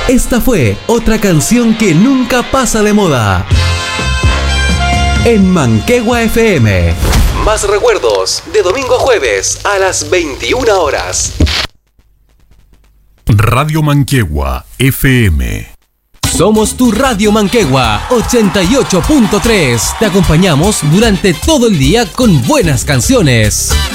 Esta fue otra canción que nunca pasa de moda. En Manquehue FM. Más recuerdos de domingo a jueves a las 21 horas. Radio Manquehue FM. Somos tu Radio Manquehue 88.3. Te acompañamos durante todo el día con buenas canciones.